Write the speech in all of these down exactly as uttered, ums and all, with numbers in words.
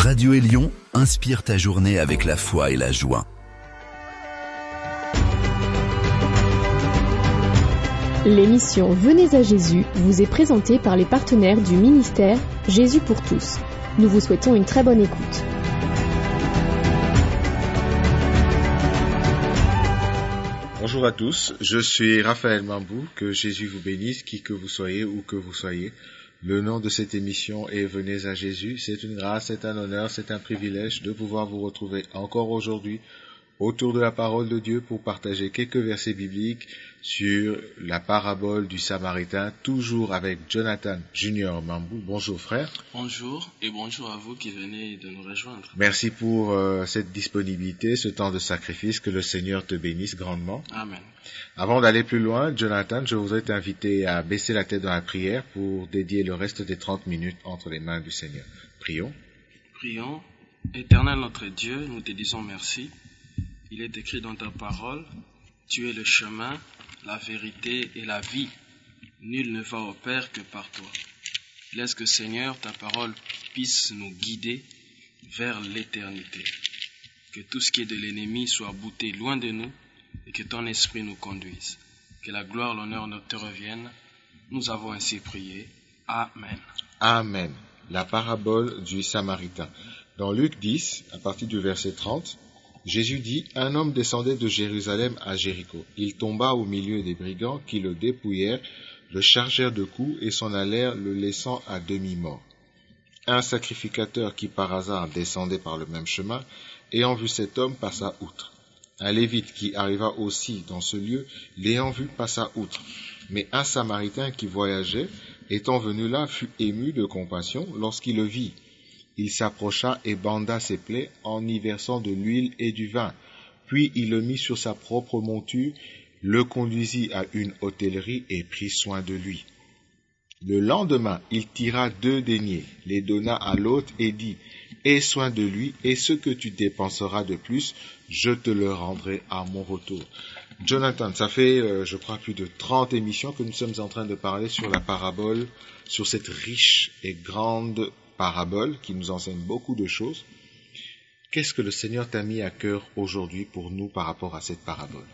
Radio Élion inspire ta journée avec la foi et la joie. L'émission Venez à Jésus vous est présentée par les partenaires du ministère Jésus pour tous. Nous vous souhaitons une très bonne écoute. Bonjour à tous, je suis Raphaël Mambou, que Jésus vous bénisse, qui que vous soyez, où que vous soyez. Le nom de cette émission est Venez à Jésus. C'est une grâce, c'est un honneur, c'est un privilège de pouvoir vous retrouver encore aujourd'hui autour de la parole de Dieu pour partager quelques versets bibliques sur la parabole du Samaritain, toujours avec Jonathan Junior Mambou. Bonjour frère. Bonjour et bonjour à vous qui venez de nous rejoindre. Merci pour euh, cette disponibilité, ce temps de sacrifice, que le Seigneur te bénisse grandement. Amen. Avant d'aller plus loin, Jonathan, je voudrais t'inviter à baisser la tête dans la prière pour dédier le reste des trente minutes entre les mains du Seigneur. Prions. Prions. Éternel notre Dieu, nous te disons merci. Il est écrit dans ta parole, tu es le chemin, la vérité et la vie. Nul ne va au Père que par toi. Laisse que, Seigneur, ta parole puisse nous guider vers l'éternité. Que tout ce qui est de l'ennemi soit bouté loin de nous et que ton esprit nous conduise. Que la gloire, l'honneur te reviennent. Nous avons ainsi prié. Amen. Amen. La parabole du Samaritain. Dans Luc dix, à partir du verset trente, Jésus dit, « Un homme descendait de Jérusalem à Jéricho. Il tomba au milieu des brigands qui le dépouillèrent, le chargèrent de coups et s'en allèrent, le laissant à demi-mort. Un sacrificateur qui par hasard descendait par le même chemin, ayant vu cet homme, passa outre. Un lévite qui arriva aussi dans ce lieu, l'ayant vu, passa outre. Mais un Samaritain qui voyageait, étant venu là, fut ému de compassion lorsqu'il le vit. Il s'approcha et banda ses plaies en y versant de l'huile et du vin. Puis il le mit sur sa propre monture, le conduisit à une hôtellerie et prit soin de lui. Le lendemain, il tira deux deniers, les donna à l'hôte et dit, « Aie soin de lui, et ce que tu dépenseras de plus, je te le rendrai à mon retour. » Jonathan, ça fait, euh, je crois, plus de trente émissions que nous sommes en train de parler sur la parabole, sur cette riche et grande parabole qui nous enseigne beaucoup de choses. Qu'est-ce que le Seigneur t'a mis à cœur aujourd'hui pour nous par rapport à cette parabole?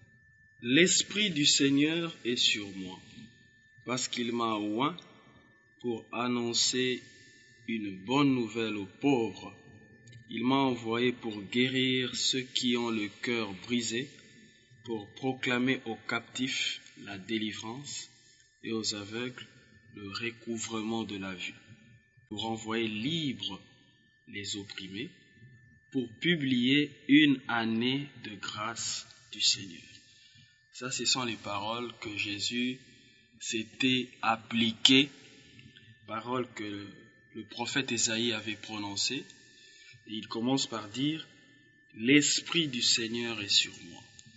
L'Esprit du Seigneur est sur moi, parce qu'il m'a oint pour annoncer une bonne nouvelle aux pauvres. Il m'a envoyé pour guérir ceux qui ont le cœur brisé, pour proclamer aux captifs la délivrance et aux aveugles le recouvrement de la vue, pour envoyer libres les opprimés, pour publier une année de grâce du Seigneur. Ça, ce sont les paroles que Jésus s'était appliquées, paroles que le prophète Ésaïe avait prononcées. Et il commence par dire, « L'Esprit du Seigneur est sur moi ».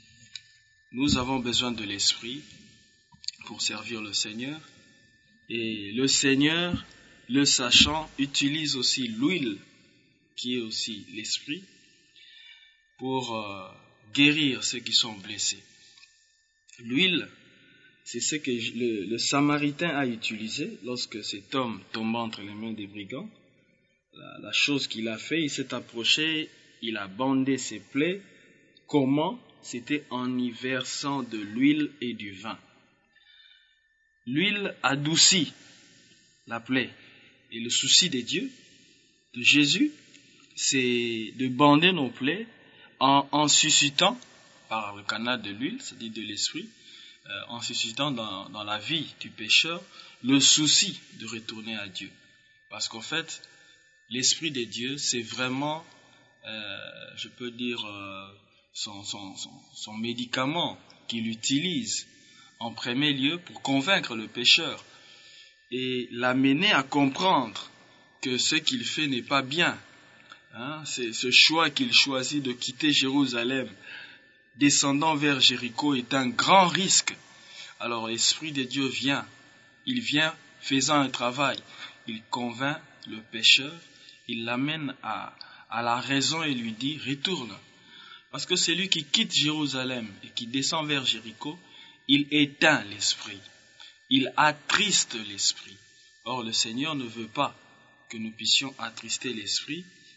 Nous avons besoin de l'Esprit pour servir le Seigneur. Et le Seigneur, le sachant, utilise aussi l'huile, qui est aussi l'Esprit, pour euh, guérir ceux qui sont blessés. L'huile, c'est ce que le, le Samaritain a utilisé lorsque cet homme tomba entre les mains des brigands. La, la chose qu'il a fait, il s'est approché, il a bandé ses plaies. Comment? C'était en y versant de l'huile et du vin. L'huile adoucit la plaie. Et le souci de Dieu, de Jésus, c'est de bander nos plaies en, en suscitant, par le canal de l'huile, c'est-à-dire de l'esprit, euh, en suscitant dans, dans la vie du pécheur le souci de retourner à Dieu. Parce qu'en fait, l'Esprit de Dieu, c'est vraiment, euh, je peux dire, euh, son, son, son, son médicament qu'il utilise en premier lieu pour convaincre le pécheur et l'amener à comprendre que ce qu'il fait n'est pas bien. Hein, c'est ce choix qu'il choisit de quitter Jérusalem, descendant vers Jéricho, est un grand risque. Alors l'Esprit de Dieu vient, il vient faisant un travail, il convainc le pécheur, il l'amène à, à la raison et lui dit, retourne. Parce que celui qui quitte Jérusalem et qui descend vers Jéricho, il éteint l'esprit, il attriste l'esprit. Or, le Seigneur ne veut pas que nous puissions attrister l'esprit,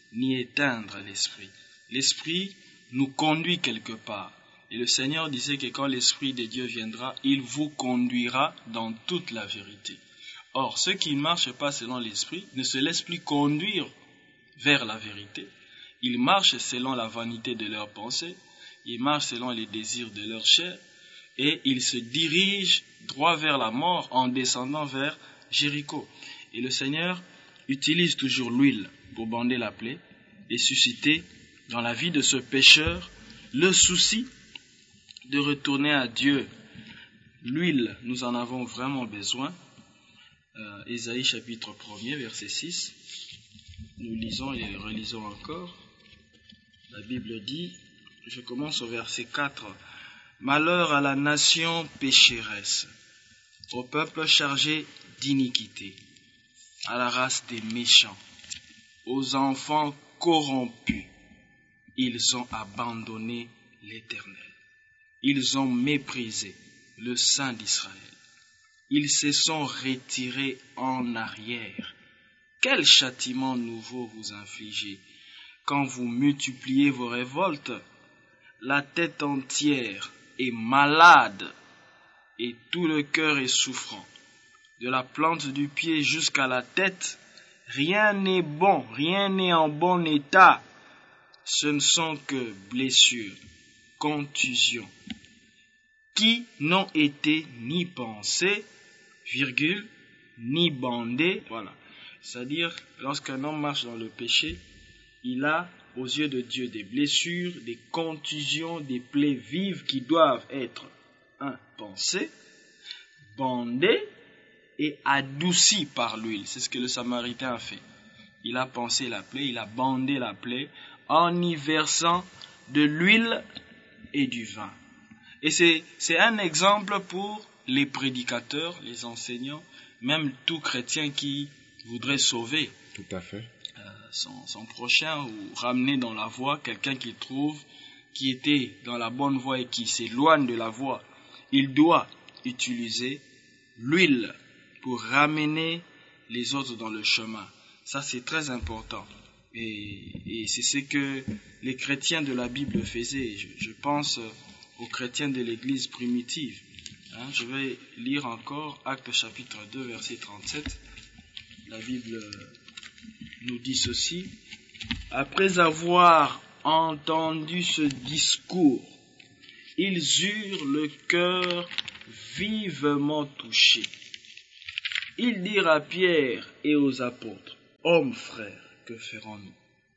ni éteindre l'esprit. L'esprit nous conduit quelque part. Et le Seigneur disait que quand l'Esprit de Dieu viendra, il vous conduira dans toute la vérité. Or, ceux qui ne marchent pas selon l'Esprit ne se laissent plus conduire vers la vérité. Ils marchent selon la vanité de leurs pensées, ils marchent selon les désirs de leur chair, et ils se dirigent droit vers la mort en descendant vers Jéricho. Et le Seigneur utilise toujours l'huile pour bander la plaie et susciter dans la vie de ce pécheur le souci de retourner à Dieu. L'huile, nous en avons vraiment besoin. Euh, Ésaïe chapitre premier, verset six. Nous lisons et relisons encore. La Bible dit, je commence au verset quatre. Malheur à la nation pécheresse, au peuple chargé d'iniquité, à la race des méchants, aux enfants corrompus. Ils ont abandonné l'Éternel. Ils ont méprisé le Saint d'Israël. Ils se sont retirés en arrière. Quel châtiment nouveau vous infligez quand vous multipliez vos révoltes? La tête entière est malade et tout le cœur est souffrant. De la plante du pied jusqu'à la tête, rien n'est bon, rien n'est en bon état. Ce ne sont que blessures, contusions, qui n'ont été ni pensées, virgule, ni bandées. Voilà. C'est-à-dire, lorsqu'un homme marche dans le péché, il a aux yeux de Dieu des blessures, des contusions, des plaies vives qui doivent être, un, pensées, bandées et adoucies par l'huile. C'est ce que le Samaritain a fait. Il a pansé la plaie, il a bandé la plaie en y versant de l'huile et du vin. Et c'est, c'est un exemple pour les prédicateurs, les enseignants, même tout chrétien qui voudrait sauver Tout à fait. euh, son, son prochain ou ramener dans la voie quelqu'un qu'il trouve qui était dans la bonne voie et qui s'éloigne de la voie. Il doit utiliser l'huile pour ramener les autres dans le chemin. Ça, c'est très important. Et, et c'est ce que les chrétiens de la Bible faisaient. Je, je pense aux chrétiens de l'Église primitive. Hein, je vais lire encore Actes chapitre deux, verset trente-sept. La Bible nous dit ceci. Après avoir entendu ce discours, ils eurent le cœur vivement touché. Ils dirent à Pierre et aux apôtres, « Hommes frères, que ferons-nous »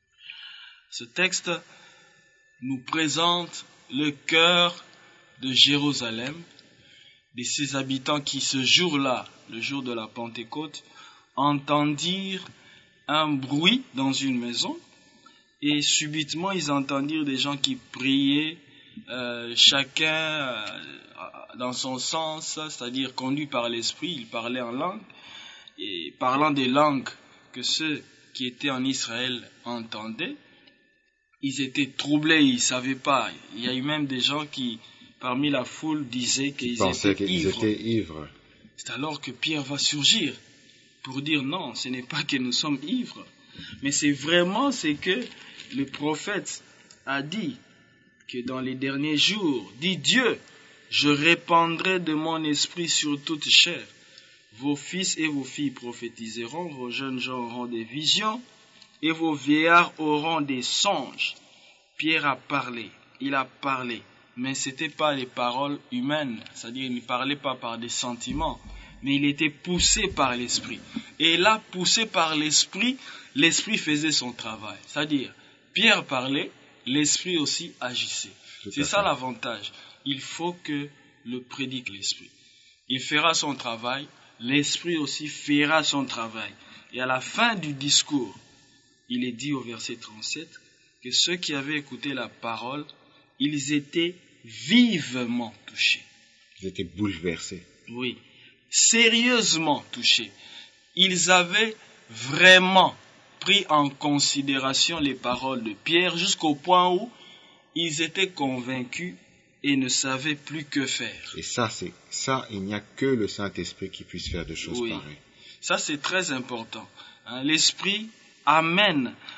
Ce texte nous présente le cœur de Jérusalem, de ses habitants qui ce jour-là, le jour de la Pentecôte, entendirent un bruit dans une maison et subitement ils entendirent des gens qui priaient, euh, chacun euh, dans son sens, c'est-à-dire conduit par l'esprit, ils parlaient en langue, et parlant des langues que ceux qui étaient en Israël entendaient, ils étaient troublés, ils ne savaient pas. Il y a eu même des gens qui, parmi la foule, disaient qu'ils étaient qu'ils ivres. étaient ivres. C'est alors que Pierre va surgir pour dire non, ce n'est pas que nous sommes ivres, mais c'est vraiment ce que le prophète a dit, que dans les derniers jours, dit Dieu, je répandrai de mon esprit sur toute chair. Vos fils et vos filles prophétiseront, vos jeunes gens auront des visions, et vos vieillards auront des songes. Pierre a parlé, il a parlé, mais ce n'était pas les paroles humaines, c'est-à-dire il ne parlait pas par des sentiments, mais il était poussé par l'esprit. Et là, poussé par l'esprit, l'esprit faisait son travail. C'est-à-dire, Pierre parlait, l'esprit aussi agissait. C'est ça l'avantage. Il faut que le prédique l'esprit. Il fera son travail, l'esprit aussi fera son travail. Et à la fin du discours, il est dit au verset trente-sept que ceux qui avaient écouté la parole, ils étaient vivement touchés. Ils étaient bouleversés. Oui, sérieusement touchés. Ils avaient vraiment pris en considération les paroles de Pierre jusqu'au point où ils étaient convaincus et ne savaient plus que faire. Et ça, c'est ça, il n'y a que le Saint-Esprit qui puisse faire des choses oui. pareilles. Ça, c'est très important. Hein, l'Esprit amène.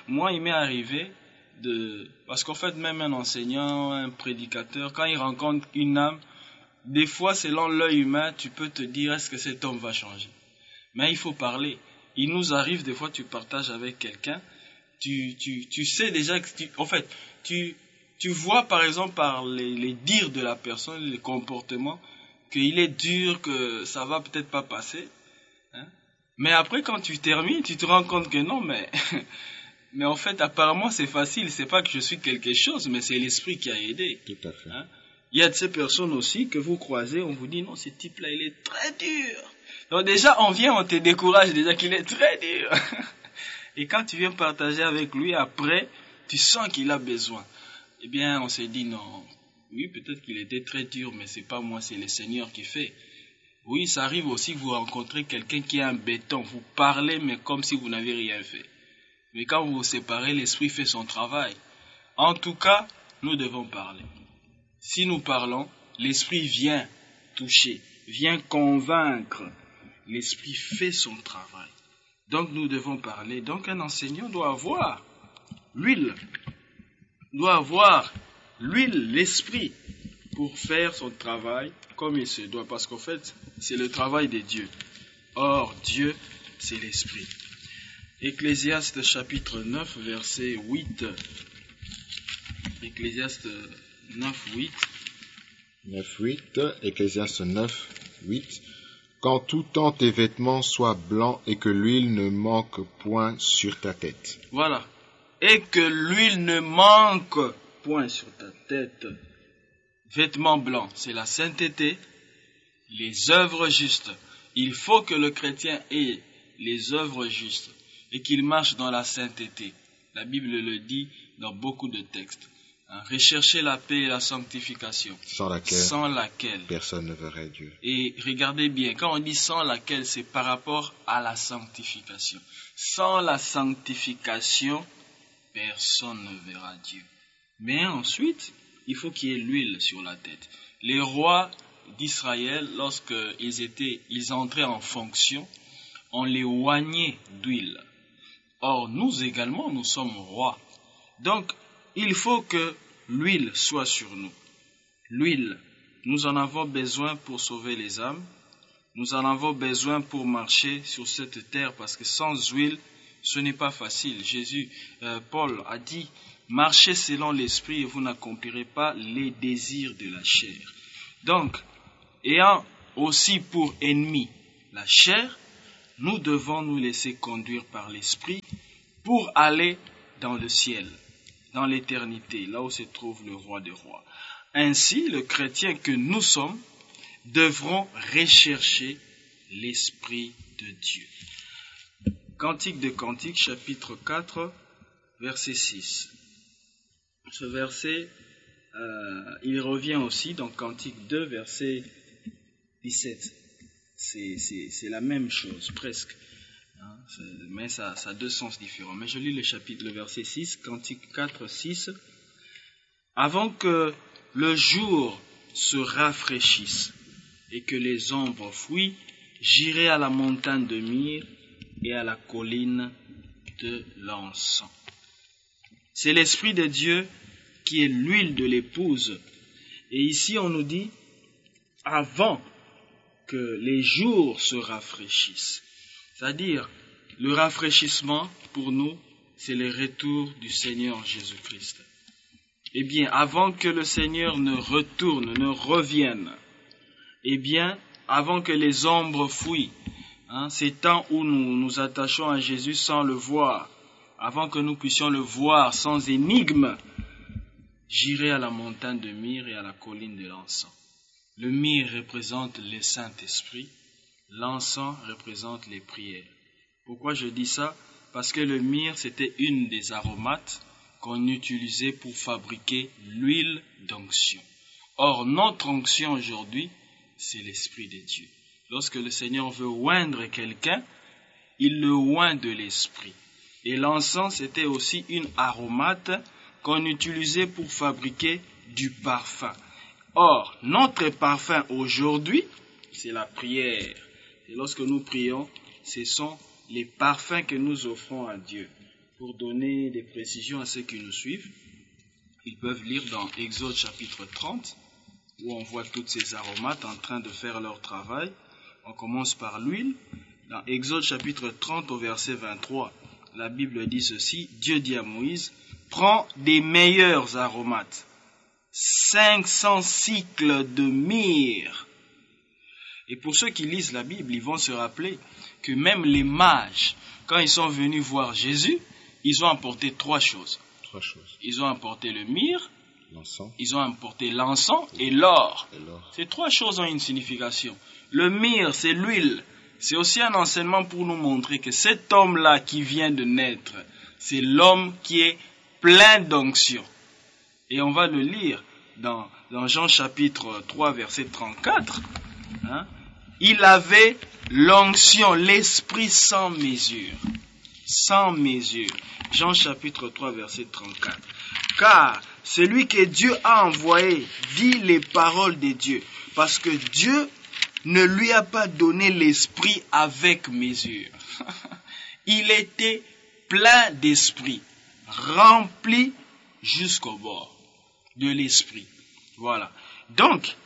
moi, il m'est arrivé de... Parce qu'en fait, même un enseignant, un prédicateur, quand il rencontre une âme, des fois, selon l'œil humain, tu peux te dire, est-ce que cet homme va changer? Mais il faut parler. Il nous arrive, des fois, tu partages avec quelqu'un, tu, tu, tu sais déjà que... Tu, en fait, tu, tu vois, par exemple, par les, les dires de la personne, les comportements, qu'il est dur, que ça va peut-être pas passer. Hein? Mais après, quand tu termines, tu te rends compte que non, mais... mais en fait, apparemment, c'est facile. C'est pas que je suis quelque chose, mais c'est l'esprit qui a aidé. Tout à fait. Hein? Il y a de ces personnes aussi que vous croisez, on vous dit, non, ce type-là, il est très dur. Donc déjà, on vient, on te décourage déjà qu'il est très dur. Et quand tu viens partager avec lui, après, tu sens qu'il a besoin. Eh bien, on s'est dit, non, oui, peut-être qu'il était très dur, mais c'est pas moi, c'est le Seigneur qui fait. Oui, ça arrive aussi que vous rencontrez quelqu'un qui est un béton. Vous parlez, mais comme si vous n'avez rien fait. Mais quand vous vous séparez, l'esprit fait son travail. En tout cas, nous devons parler. Si nous parlons, l'esprit vient toucher, vient convaincre. L'esprit fait son travail. Donc nous devons parler. Donc un enseignant doit avoir l'huile, doit avoir l'huile, l'esprit, pour faire son travail comme il se doit. Parce qu'en fait, c'est le travail de Dieu. Or, Dieu, c'est l'esprit. Ecclésiaste chapitre neuf, verset huit. Ecclésiaste neuf, huit. neuf, huit, Ecclésiaste neuf, huit. Qu'en tout temps tes vêtements soient blancs et que l'huile ne manque point sur ta tête. Voilà. Et que l'huile ne manque point sur ta tête. Vêtements blancs, c'est la sainteté, les œuvres justes. Il faut que le chrétien ait les œuvres justes et qu'il marche dans la sainteté. La Bible le dit dans beaucoup de textes. Hein, rechercher la paix et la sanctification. Sans laquelle, sans laquelle personne ne verrait Dieu. Et regardez bien, quand on dit sans laquelle, c'est par rapport à la sanctification. Sans la sanctification, personne ne verra Dieu. Mais ensuite, il faut qu'il y ait l'huile sur la tête. Les rois d'Israël, lorsqu'ils étaient, ils entraient en fonction, on les oignait d'huile. Or, nous également, nous sommes rois. Donc, il faut que l'huile soit sur nous. L'huile, nous en avons besoin pour sauver les âmes. Nous en avons besoin pour marcher sur cette terre parce que sans huile, ce n'est pas facile. Jésus, euh, Paul a dit, marchez selon l'esprit et vous n'accomplirez pas les désirs de la chair. Donc, ayant aussi pour ennemi la chair, nous devons nous laisser conduire par l'esprit pour aller dans le ciel, dans l'éternité, là où se trouve le roi des rois. Ainsi, le chrétien que nous sommes devront rechercher l'esprit de Dieu. Cantique de Cantiques, chapitre quatre, verset six. Ce verset, euh, il revient aussi dans Cantique deux, verset dix-sept. C'est, c'est, c'est la même chose, presque. Hein, mais ça, ça a deux sens différents. Mais je lis le chapitre, le verset six, Cantique quatre, six. Avant que le jour se rafraîchisse et que les ombres fuient, j'irai à la montagne de myrrhe et à la colline de l'encens. C'est l'Esprit de Dieu qui est l'huile de l'épouse. Et ici on nous dit, avant que les jours se rafraîchissent. C'est-à-dire, le rafraîchissement, pour nous, c'est le retour du Seigneur Jésus-Christ. Eh bien, avant que le Seigneur ne retourne, ne revienne, eh bien, avant que les ombres fuient, hein, ces temps où nous nous attachons à Jésus sans le voir, avant que nous puissions le voir sans énigme, j'irai à la montagne de myrrhe et à la colline de l'encens. Le myrrhe représente le Saint-Esprit, l'encens représente les prières. Pourquoi je dis ça? Parce que le myrrhe, c'était une des aromates qu'on utilisait pour fabriquer l'huile d'onction. Or, notre onction aujourd'hui, c'est l'Esprit de Dieu. Lorsque le Seigneur veut oindre quelqu'un, il le oint de l'Esprit. Et l'encens, c'était aussi une aromate qu'on utilisait pour fabriquer du parfum. Or, notre parfum aujourd'hui, c'est la prière. Et lorsque nous prions, ce sont les parfums que nous offrons à Dieu. pour donner des précisions à ceux qui nous suivent, ils peuvent lire dans Exode chapitre trente, où on voit toutes ces aromates en train de faire leur travail. On commence par l'huile. Dans Exode chapitre trente au verset vingt-trois, la Bible dit ceci, Dieu dit à Moïse, prends des meilleurs aromates, cinq cents cycles de myrrhe. Et pour ceux qui lisent la Bible, ils vont se rappeler que même les mages, quand ils sont venus voir Jésus, ils ont apporté trois choses. Trois choses. Ils ont apporté le myrrhe, L'encens. ils ont apporté l'encens et l'or. Et l'or. Ces trois choses ont une signification. Le myrrhe, c'est l'huile. C'est aussi un enseignement pour nous montrer que cet homme-là qui vient de naître, c'est l'homme qui est plein d'onction. Et on va le lire dans, dans Jean chapitre trois, verset trente-quatre. Hein? Il avait l'onction, l'esprit sans mesure. Sans mesure. Jean chapitre trois, verset trente-quatre. Car celui que Dieu a envoyé dit les paroles de Dieu. Parce que Dieu ne lui a pas donné l'esprit avec mesure. Il était plein d'esprit, rempli jusqu'au bord de l'esprit. Voilà. Donc,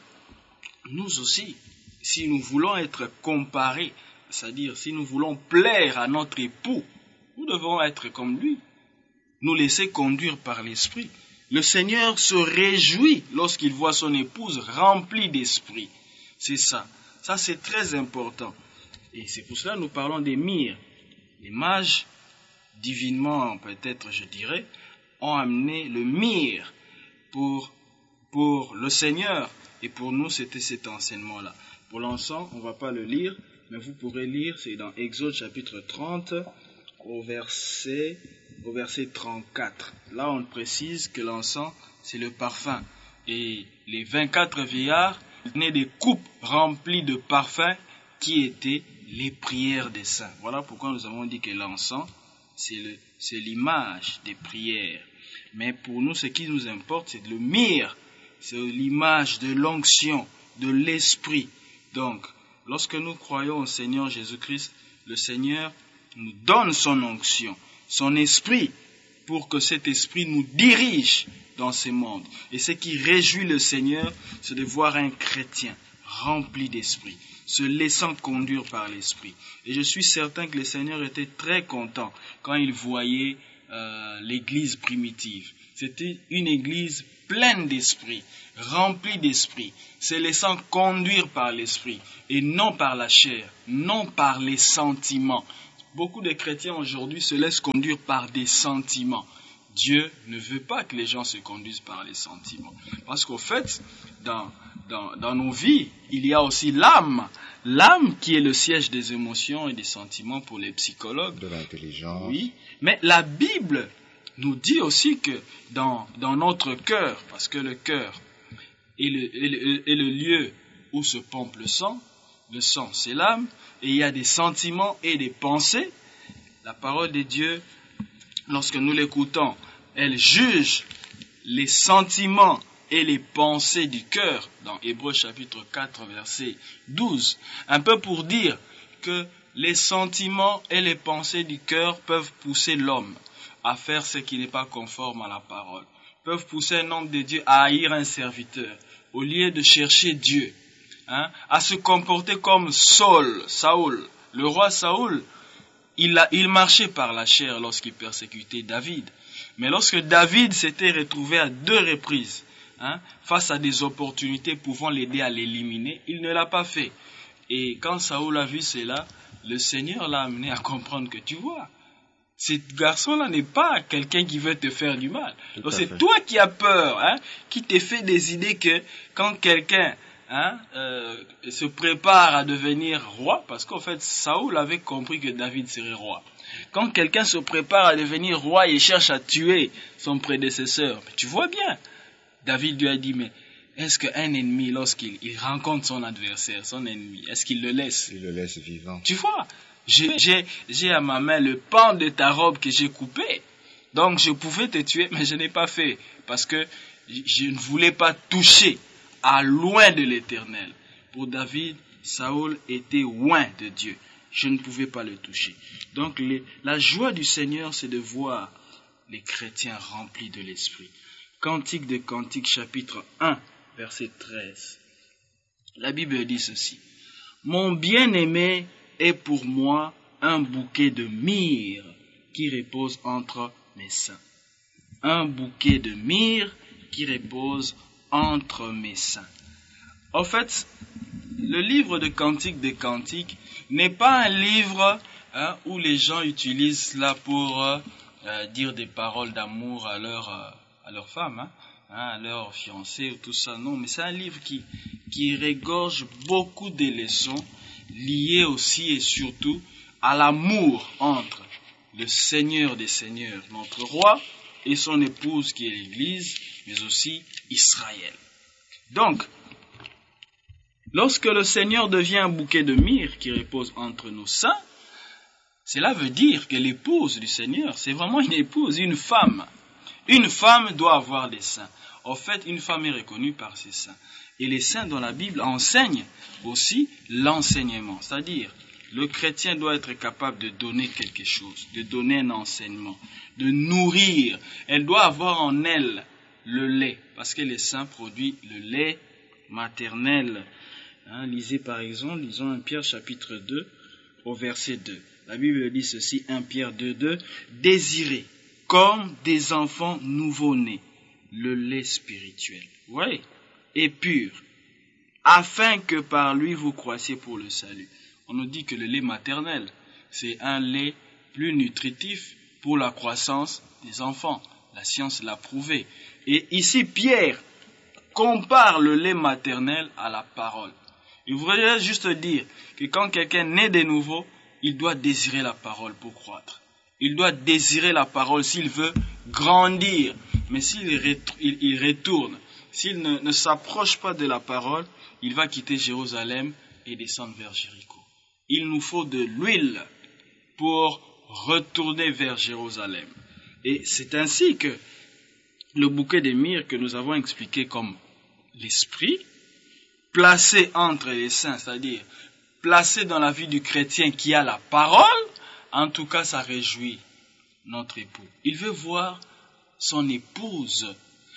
nous aussi, si nous voulons être comparés, c'est-à-dire si nous voulons plaire à notre époux, nous devons être comme lui, nous laisser conduire par l'esprit. Le Seigneur se réjouit lorsqu'il voit son épouse remplie d'esprit. C'est ça. Ça, c'est très important. Et c'est pour cela que nous parlons des myrrhes. Les mages, divinement peut-être, je dirais, ont amené le myrrhe pour, pour le Seigneur. Et pour nous, c'était cet enseignement-là. Pour l'encens, on ne va pas le lire, mais vous pourrez lire, c'est dans Exode chapitre trente, au verset, au verset trente-quatre. Là, on précise que l'encens, c'est le parfum. Et les vingt-quatre vieillards tenaient des coupes remplies de parfums qui étaient les prières des saints. Voilà pourquoi nous avons dit que l'encens, c'est, le, c'est l'image des prières. Mais pour nous, ce qui nous importe, c'est le myrrhe. C'est l'image de l'onction, de l'esprit. Donc, lorsque nous croyons au Seigneur Jésus-Christ, le Seigneur nous donne son onction, son esprit, pour que cet esprit nous dirige dans ce monde. Et ce qui réjouit le Seigneur, c'est de voir un chrétien rempli d'esprit, se laissant conduire par l'esprit. Et je suis certain que le Seigneur était très content quand il voyait euh, l'église primitive. C'était une église pleine d'esprit, remplie d'esprit, se laissant conduire par l'esprit et non par la chair, non par les sentiments. Beaucoup de chrétiens aujourd'hui se laissent conduire par des sentiments. Dieu ne veut pas que les gens se conduisent par les sentiments. Parce qu'au fait, dans, dans, dans nos vies, il y a aussi l'âme. L'âme qui est le siège des émotions et des sentiments pour les psychologues. De l'intelligence. Oui, mais la Bible nous dit aussi que dans, dans notre cœur, parce que le cœur est le, est, le, est le lieu où se pompe le sang, le sang c'est l'âme, et il y a des sentiments et des pensées. La parole de Dieu, lorsque nous l'écoutons, elle juge les sentiments et les pensées du cœur, dans Hébreux chapitre quatre, verset douze. Un peu pour dire que les sentiments et les pensées du cœur peuvent pousser l'homme à faire ce qui n'est pas conforme à la parole, peuvent pousser un homme de Dieu à haïr un serviteur, au lieu de chercher Dieu, hein, à se comporter comme Saul, Saoul. Le roi Saoul, il, a, il marchait par la chair lorsqu'il persécutait David. Mais lorsque David s'était retrouvé à deux reprises, hein, face à des opportunités pouvant l'aider à l'éliminer, il ne l'a pas fait. Et quand Saoul a vu cela, le Seigneur l'a amené à comprendre que tu vois, ce garçon-là n'est pas quelqu'un qui veut te faire du mal. Tout Donc c'est fait. Toi qui as peur, hein, qui t'es fait des idées que quand quelqu'un hein, euh, se prépare à devenir roi, parce qu'en fait Saoul avait compris que David serait roi. Quand quelqu'un se prépare à devenir roi et cherche à tuer son prédécesseur, tu vois bien, David lui a dit, mais est-ce qu'un ennemi, lorsqu'il il rencontre son adversaire, son ennemi, est-ce qu'il le laisse? Il le laisse vivant. Tu vois, j'ai, j'ai, j'ai à ma main le pan de ta robe que j'ai coupé. Donc je pouvais te tuer, mais je n'ai pas fait. Parce que je ne voulais pas toucher à loin de l'Éternel. Pour David, Saoul était loin de Dieu. je ne pouvais pas le toucher. Donc les, la joie du Seigneur, c'est de voir les chrétiens remplis de l'Esprit. Cantique de Cantiques, chapitre un, verset treize. La Bible dit ceci. Mon bien-aimé est pour moi un bouquet de myrrhe qui repose entre mes seins. Un bouquet de myrrhe qui repose entre mes seins. En fait, le livre de Cantiques des Cantiques n'est pas un livre hein, où les gens utilisent cela pour euh, dire des paroles d'amour à leur, euh, à leur femme, hein, hein, à leur fiancé ou tout ça. Non, mais c'est un livre qui, qui regorge beaucoup de leçons liées aussi et surtout à l'amour entre le Seigneur des Seigneurs, notre roi, et son épouse qui est l'Église, mais aussi Israël. Donc, lorsque le Seigneur devient un bouquet de myrrhe qui repose entre nos seins, cela veut dire que l'épouse du Seigneur, c'est vraiment une épouse, une femme. Une femme doit avoir des seins. En fait, une femme est reconnue par ses seins. Et les seins dans la Bible enseignent aussi l'enseignement. C'est-à-dire, le chrétien doit être capable de donner quelque chose, de donner un enseignement, de nourrir. Elle doit avoir en elle le lait, parce que les seins produisent le lait maternel. Hein, lisez par exemple, lisons un Pierre chapitre deux au verset deux. La Bible dit ceci, un Pierre deux, deux, désirez comme des enfants nouveau-nés le lait spirituel, oui, et pur, afin que par lui vous croissiez pour le salut. On nous dit que le lait maternel, c'est un lait plus nutritif pour la croissance des enfants. La science l'a prouvé. Et ici, Pierre compare le lait maternel à la parole. Il voudrait juste dire que quand quelqu'un naît de nouveau, il doit désirer la parole pour croître. Il doit désirer la parole s'il veut grandir. Mais s'il il, il retourne, s'il ne, ne s'approche pas de la parole, il va quitter Jérusalem et descendre vers Jéricho. Il nous faut de l'huile pour retourner vers Jérusalem. Et c'est ainsi que le bouquet de myrrhe que nous avons expliqué comme l'esprit, placé entre les saints, c'est-à-dire placé dans la vie du chrétien qui a la parole, en tout cas ça réjouit notre époux. Il veut voir son épouse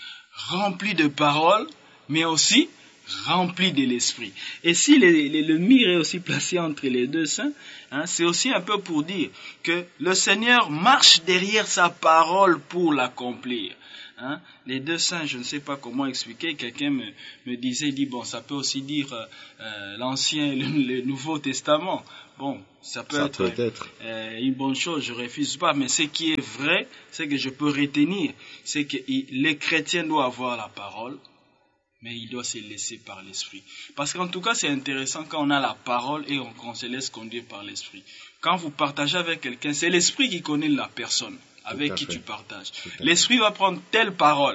remplie de paroles, mais aussi rempli de l'esprit. Et si le, le, le myrrhe est aussi placé entre les deux saints, hein, c'est aussi un peu pour dire que le Seigneur marche derrière sa parole pour l'accomplir. Hein. Les deux saints, je ne sais pas comment expliquer, quelqu'un me, me disait, dit, bon, ça peut aussi dire euh, l'Ancien et le, le Nouveau Testament. Bon, ça peut ça être, peut être. Euh, une bonne chose, je ne refuse pas, mais ce qui est vrai, c'est que je peux retenir, c'est que il, les chrétiens doivent avoir la parole, mais il doit se laisser par l'esprit. Parce qu'en tout cas, c'est intéressant quand on a la parole et on, qu'on se laisse conduire par l'esprit. Quand vous partagez avec quelqu'un, c'est l'esprit qui connaît la personne avec qui tu partages. L'esprit va prendre telle parole,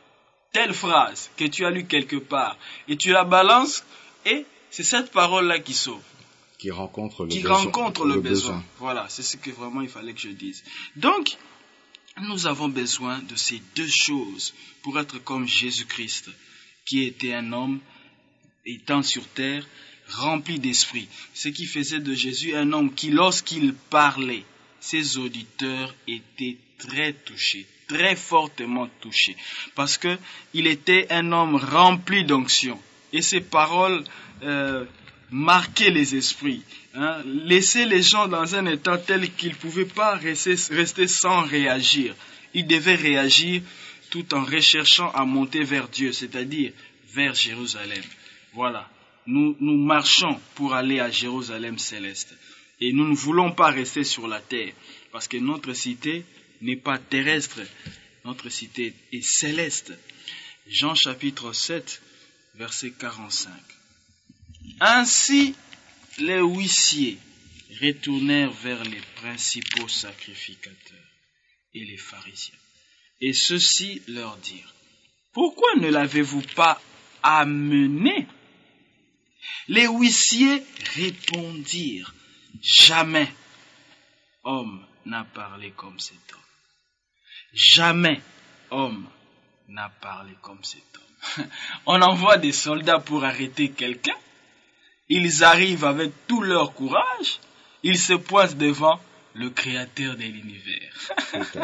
telle phrase que tu as lue quelque part, et tu la balances, et c'est cette parole-là qui sauve. Qui rencontre le qui besoin. rencontre le, le besoin. besoin. Voilà, c'est ce que vraiment il fallait que je dise. Donc, nous avons besoin de ces deux choses pour être comme Jésus-Christ, qui était un homme étant sur terre, rempli d'esprit. Ce qui faisait de Jésus un homme qui, lorsqu'il parlait, ses auditeurs étaient très touchés, très fortement touchés, parce que il était un homme rempli d'onction. Et ses paroles euh, marquaient les esprits, hein, laissaient les gens dans un état tel qu'ils ne pouvaient pas rester, rester sans réagir. Ils devaient réagir tout en recherchant à monter vers Dieu, c'est-à-dire vers Jérusalem. Voilà, nous, nous marchons pour aller à Jérusalem céleste. Et nous ne voulons pas rester sur la terre, parce que notre cité n'est pas terrestre, notre cité est céleste. Jean chapitre sept, verset quarante-cinq. Ainsi, les huissiers retournèrent vers les principaux sacrificateurs et les pharisiens. Et ceux-ci leur dirent, « Pourquoi ne l'avez-vous pas amené ?» Les huissiers répondirent, « Jamais homme n'a parlé comme cet homme. Jamais homme n'a parlé comme cet homme. » On envoie des soldats pour arrêter quelqu'un. Ils arrivent avec tout leur courage ils se pointent devant le créateur de l'univers.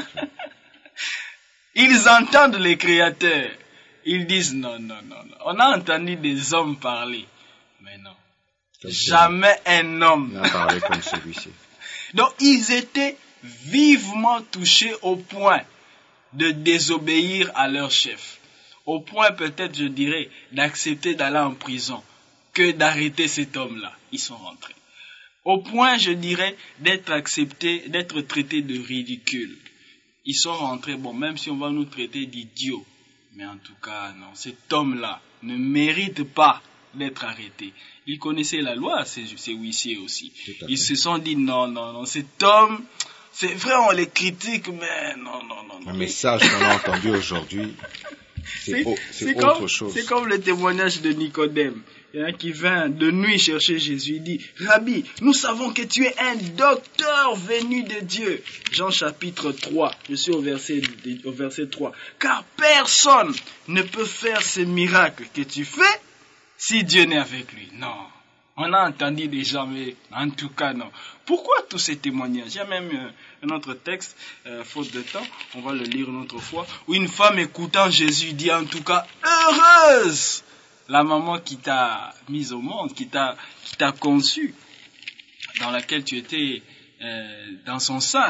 Ils entendent les créateurs. Ils disent non, non, non, non. On a entendu des hommes parler. Mais non. Comme jamais un homme n'a parlé comme celui-ci. Donc ils étaient vivement touchés au point de désobéir à leur chef. Au point peut-être, je dirais, d'accepter d'aller en prison que d'arrêter cet homme-là. Ils sont rentrés. Au point, je dirais, d'être acceptés, d'être traités de ridicule. Ils sont rentrés, bon, même si on va nous traiter d'idiots, mais en tout cas, non, cet homme-là ne mérite pas d'être arrêté. Ils connaissaient la loi, ces, ces huissiers aussi. Ils se sont dit, non, non, non, cet homme, c'est vrai, on les critique, mais non, non, non. non. Un message qu'on a entendu aujourd'hui, c'est, c'est, au, c'est, c'est autre comme, chose. C'est comme le témoignage de Nicodème. Il y en a qui vint de nuit chercher Jésus. Il dit, Rabbi, nous savons que tu es un docteur venu de Dieu. Jean chapitre trois, je suis au verset, au verset trois. Car personne ne peut faire ces miracles que tu fais si Dieu n'est avec lui. Non. On a entendu des gens, mais en tout cas, non. Pourquoi tous ces témoignages? Il y a même euh, un autre texte, euh, faute de temps, on va le lire une autre fois, où une femme écoutant Jésus dit en tout cas, heureuse la maman qui t'a mise au monde, qui t'a, qui t'a conçu, dans laquelle tu étais euh, dans son sein.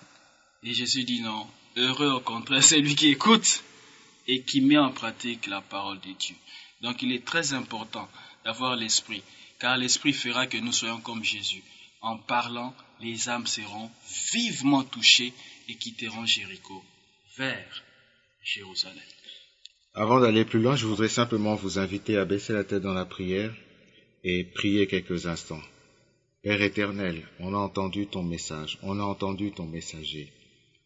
Et Jésus dit non, heureux au contraire, c'est lui qui écoute et qui met en pratique la parole de Dieu. Donc il est très important d'avoir l'esprit, car l'esprit fera que nous soyons comme Jésus. En parlant, les âmes seront vivement touchées et quitteront Jéricho vers Jérusalem. Avant d'aller plus loin, je voudrais simplement vous inviter à baisser la tête dans la prière et prier quelques instants. Père éternel, on a entendu ton message, on a entendu ton messager.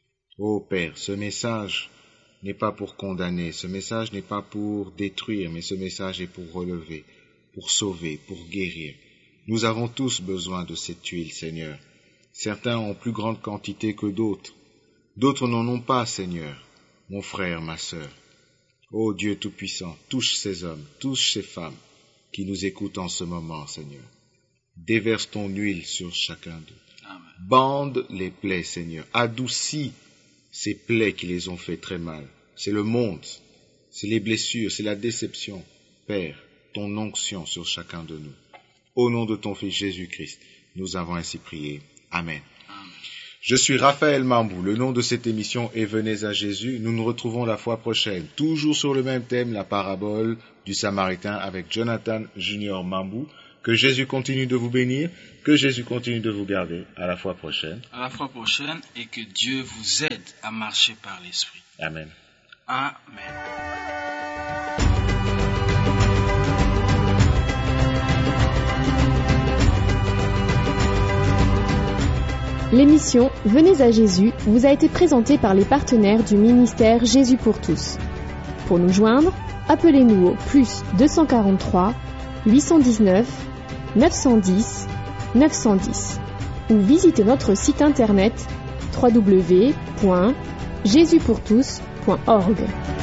Ô Père, ce message n'est pas pour condamner, ce message n'est pas pour détruire, mais ce message est pour relever, pour sauver, pour guérir. Nous avons tous besoin de cette huile, Seigneur. Certains ont plus grande quantité que d'autres. D'autres n'en ont pas, Seigneur. Mon frère, ma sœur. Ô Dieu Tout-Puissant, touche ces hommes, touche ces femmes qui nous écoutent en ce moment, Seigneur. Déverse ton huile sur chacun d'eux. Amen. Bande les plaies, Seigneur. Adoucis ces plaies qui les ont fait très mal. C'est le monde, c'est les blessures, c'est la déception. Père, ton onction sur chacun de nous. Au nom de ton Fils Jésus-Christ, nous avons ainsi prié. Amen. Je suis Raphaël Mambou, le nom de cette émission est Venez à Jésus. Nous nous retrouvons la fois prochaine, toujours sur le même thème, la parabole du Samaritain avec Jonathan Junior Mambou. Que Jésus continue de vous bénir, que Jésus continue de vous garder. À la fois prochaine. À la fois prochaine et que Dieu vous aide à marcher par l'Esprit. Amen. Amen. L'émission Venez à Jésus vous a été présentée par les partenaires du ministère Jésus pour tous. Pour nous joindre, appelez-nous au plus deux cent quarante-trois, huit cent dix-neuf, neuf cent dix, neuf cent dix ou visitez notre site internet w w w point jésus pour tous point org.